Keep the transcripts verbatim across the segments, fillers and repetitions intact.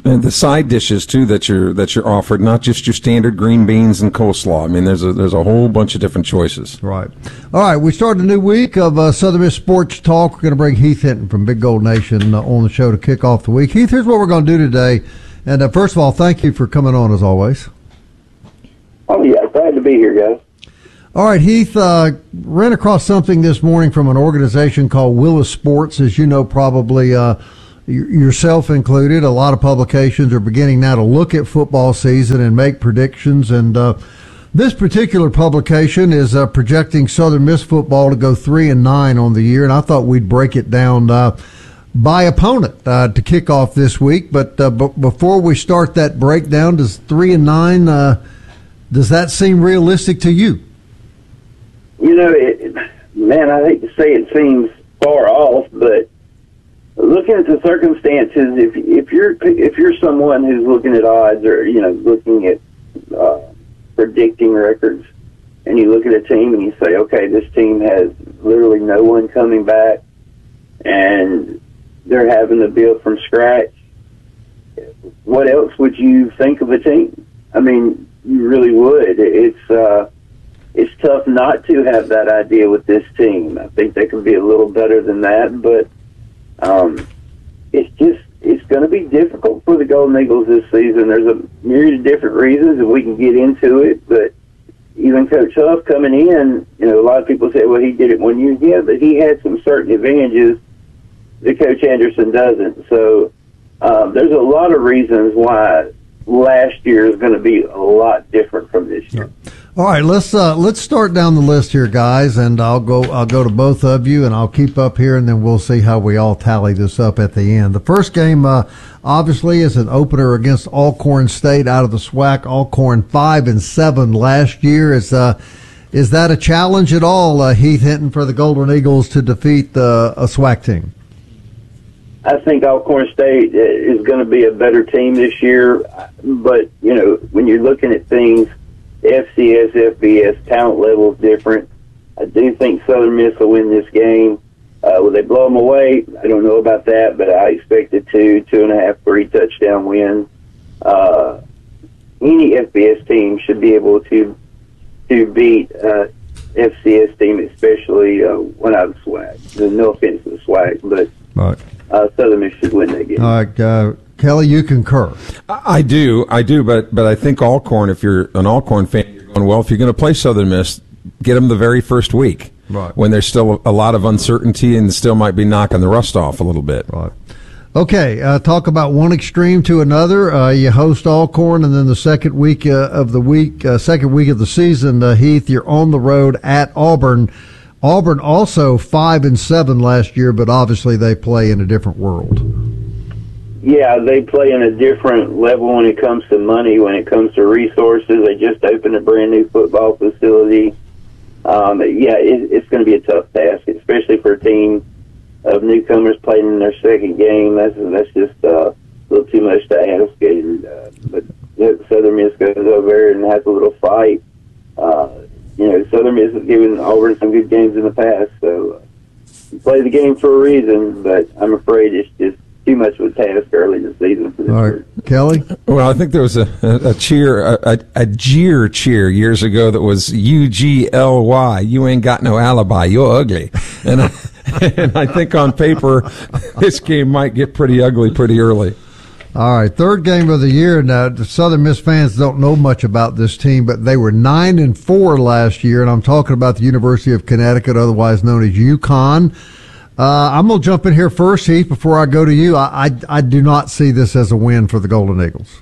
And the side dishes too that you're that you're offered, not just your standard green beans and coleslaw. I mean, there's a there's a whole bunch of different choices. Right. All right. We start a new week of uh, Southern Miss Sports Talk. We're going to bring Heath Hinton from Big Gold Nation uh, on the show to kick off the week. Heath, here's what we're going to do today. And uh, first of all, thank you for coming on as always. Oh yeah, glad to be here, guys. All right, Heath, uh, ran across something this morning from an organization called Willis Sports, as you know, probably. Uh, yourself included, a lot of publications are beginning now to look at football season and make predictions. And uh, this particular publication is uh, projecting Southern Miss football to go three and nine on the year. And I thought we'd break it down uh, by opponent uh, to kick off this week. But uh, b- before we start that breakdown, does three and nine uh, does that seem realistic to you? You know, it, man, I hate to say it seems far off, but looking at the circumstances, if if you're if you're someone who's looking at odds or you know looking at uh, predicting records, and you look at a team and you say, okay, this team has literally no one coming back, and they're having to build from scratch. What else would you think of a team? I mean, you really would. It's uh, it's tough not to have that idea with this team. I think they can be a little better than that, but. Um, it's just, it's going to be difficult for the Golden Eagles this season. There's a myriad of different reasons, and we can get into it, but even Coach Huff coming in, you know, a lot of people say, well, he did it one year. Yeah, but he had some certain advantages that Coach Anderson doesn't. So um, there's a lot of reasons why last year is going to be a lot different from this year. All right, let's uh, let's start down the list here, guys, and I'll go I'll go to both of you, and I'll keep up here, and then we'll see how we all tally this up at the end. The first game, uh, obviously, is an opener against Alcorn State out of the SWAC. Alcorn five and seven last year. Is uh, is that a challenge at all, uh, Heath Hinton, for the Golden Eagles to defeat uh, a SWAC team? I think Alcorn State is going to be a better team this year, but you know when you're looking at things. F C S, F B S, talent level is different. I do think Southern Miss will win this game. Uh, will they blow them away? I don't know about that, but I expect a two, two and a half, three touchdown win. Uh, any F B S team should be able to to beat uh, F C S team, especially uh, one out of the SWAC. No offense to the SWAC, but right. uh, Southern Miss should win that game. All right, uh, Kelly, you concur. I do, I do, but but I think Alcorn, if you're an Alcorn fan, you're going, well, if you're going to play Southern Miss, get them the very first week. Right. When there's still a lot of uncertainty and still might be knocking the rust off a little bit. Right. Okay, uh, talk about one extreme to another. Uh, you host Alcorn, and then the second week uh, of the week, uh, second week of the season, uh, Heath, you're on the road at Auburn. Auburn also five and seven last year, but obviously they play in a different world. Yeah, they play in a different level when it comes to money, when it comes to resources. They just opened a brand new football facility. Um, yeah, it, it's going to be a tough task, especially for a team of newcomers playing in their second game. That's that's just uh, a little too much to ask. And, uh, but you know, Southern Miss goes over there and has a little fight. Uh, you know, Southern Miss has given Auburn some good games in the past, so uh, you play the game for a reason. But I'm afraid it's just too much of a task early in the season for this All right, group. Kelly? Well, I think there was a, a, a cheer, a, a, a jeer cheer years ago that was U G L Y. You ain't got no alibi. You're ugly. And I, and I think on paper, this game might get pretty ugly pretty early. All right, third game of the year. Now, the Southern Miss fans don't know much about this team, but they were nine and four last year, and I'm talking about the University of Connecticut, otherwise known as UConn. Uh, I'm going to jump in here first, Heath, before I go to you. I, I, I do not see this as a win for the Golden Eagles.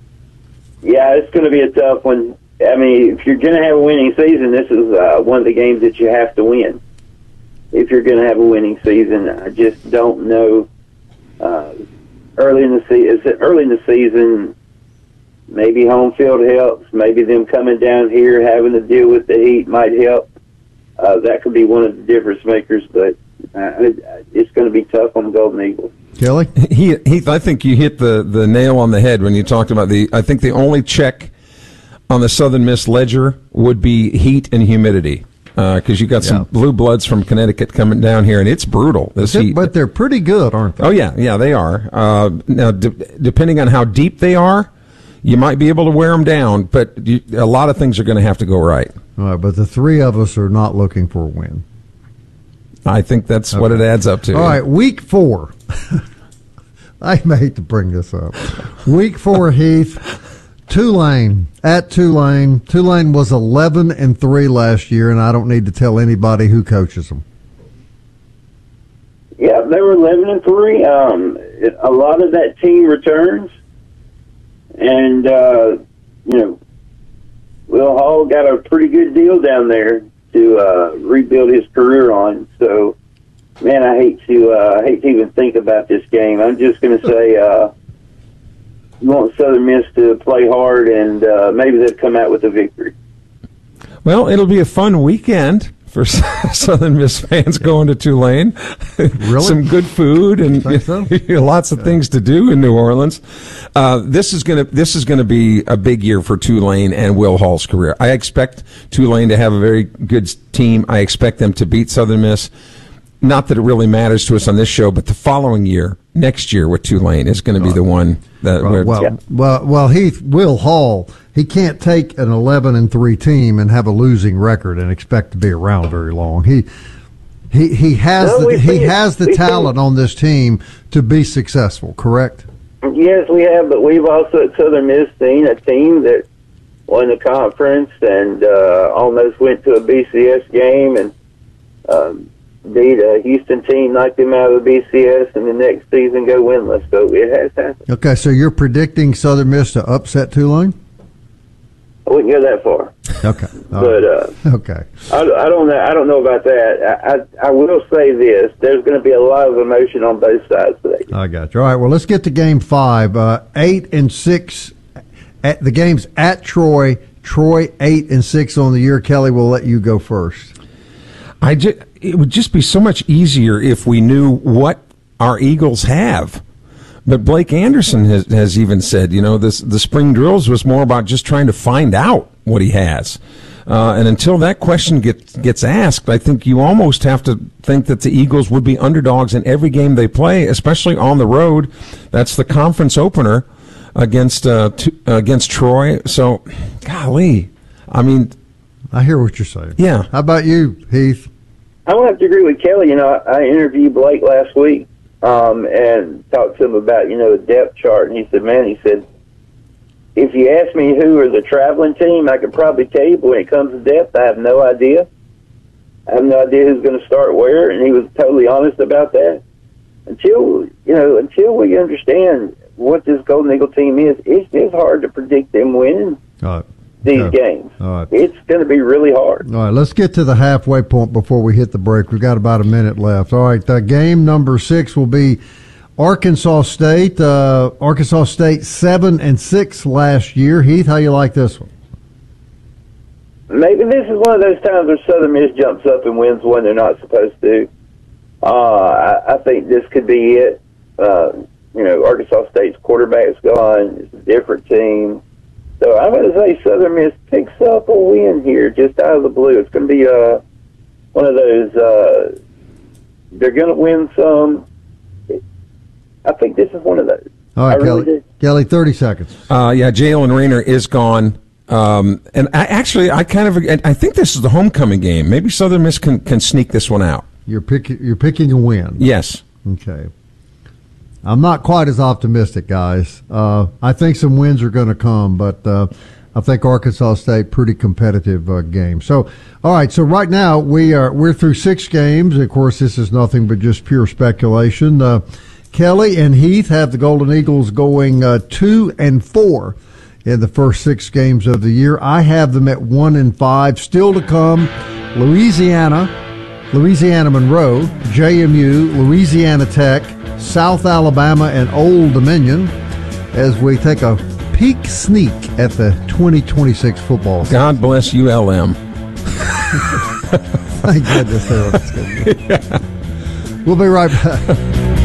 Yeah, it's going to be a tough one. I mean, if you're going to have a winning season, this is uh, one of the games that you have to win. If you're going to have a winning season, I just don't know. Uh, early in the season, early in the season, maybe home field helps. Maybe them coming down here, having to deal with the heat might help. Uh, that could be one of the difference makers, but uh, it's going to be tough on the Golden Eagles. Kelly? Heath, I think you hit the, the nail on the head when you talked about the, I think the only check on the Southern Miss ledger would be heat and humidity. because uh, you got some Yeah. blue bloods from Connecticut coming down here, and it's brutal. This heat. But they're pretty good, aren't they? Oh yeah, yeah, they are. Uh, now, de- depending on how deep they are, you might be able to wear them down, but you, a lot of things are going to have to go right. All right, but the three of us are not looking for a win. I think that's Okay. what it adds up to. All right, week four. I hate to bring this up. Week four, Heath. Tulane at Tulane. Tulane was eleven and three last year, and I don't need to tell anybody who coaches them. Yeah, they were eleven and three. Um, it, a lot of that team returns, and uh, you know, Will Hall got a pretty good deal down there to uh, rebuild his career on. So, man, I hate to uh, I hate to even think about this game. I'm just going to say. Uh, You want Southern Miss to play hard, and uh, maybe they'll come out with a victory. Well, it'll be a fun weekend for Southern Miss fans going to Tulane. Really? Some good food and Think so? lots of things to do in New Orleans. Uh, this is gonna this is gonna be a big year for Tulane and Will Hall's career. I expect Tulane to have a very good team. I expect them to beat Southern Miss. Not that it really matters to us on this show, but the following year, next year with Tulane is going to be the one that. Well, we're, well, Yeah. well, well, Heath, Will Hall, he can't take an eleven and three team and have a losing record and expect to be around very long. He he he has No, the, we he think- has the we talent think- on this team to be successful. Correct? Yes, we have, but we've also at Southern Miss seen a team that won the conference and uh, almost went to a B C S game and um, beat a Houston team, knocked them out of the B C S, and the next season go winless. So it has happened. Okay, so you're predicting Southern Miss to upset Tulane? I wouldn't go that far, Okay, all but right. uh, okay. I, I don't know. I don't know about that. I, I, I will say this: there's going to be a lot of emotion on both sides today. I got you. All right, well, let's get to game five. Uh, eight and six. At the game's at Troy. Troy eight and six on the year. Kelly, we'll let you go first. I ju- it would just be so much easier if we knew what our Eagles have. But Blake Anderson has, has even said, you know, this the spring drills was more about just trying to find out what he has. Uh, and until that question gets gets asked, I think you almost have to think that the Eagles would be underdogs in every game they play, especially on the road. That's the conference opener against uh, t- against Troy. So, golly, I mean, I hear what you're saying. yeah. How about you, Heath? I would have to agree with Kelly. You know, I, I interviewed Blake last week um, and talked to him about, you know, the depth chart. And he said, man, he said, if you ask me who are the traveling team, I could probably tell you, but when it comes to depth, I have no idea. I have no idea who's going to start where. And he was totally honest about that. Until, you know, until we understand what this Golden Eagle team is, it's, it's hard to predict them winning All right. these Okay. games. All right. It's going to be really hard. All right, let's get to the halfway point before we hit the break. We've got about a minute left. All right, uh, game number six will be Arkansas State. Uh, Arkansas State seven and six last year. Heath, how you like this one? Maybe this is one of those times where Southern Miss jumps up and wins one they're not supposed to. Uh, I, I think this could be it. Uh, you know, Arkansas State's quarterback's gone. It's a different team. So I'm going to say Southern Miss picks up a win here just out of the blue. It's going to be uh, one of those, uh, they're going to win some. I think this is one of those. All right, I really Kelly. do. Kelly, thirty seconds. Uh, yeah, Jalen Rayner is gone. Um, and I actually, I kind of, I think this is the homecoming game. Maybe Southern Miss can, can sneak this one out. You're picking. You're picking a win. Yes. Okay. I'm not quite as optimistic, guys. Uh, I think some wins are going to come, but uh, I think Arkansas State pretty competitive uh, game. So, all right. So right now we are we're through six games. Of course, this is nothing but just pure speculation. Uh, Kelly and Heath have the Golden Eagles going uh, two and four in the first six games of the year. I have them at one and five. Still to come, Louisiana, Louisiana Monroe, J M U, Louisiana Tech, South Alabama, and Old Dominion as we take a peek sneak at the twenty twenty-six football season. God bless U L M. Thank goodness they were. We'll be right back.